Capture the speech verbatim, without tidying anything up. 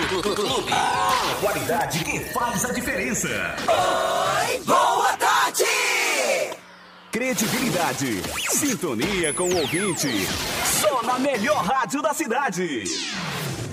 Clube. A qualidade que faz a diferença. Oi, boa tarde! Credibilidade, sintonia com o ouvinte. Só na melhor rádio da cidade.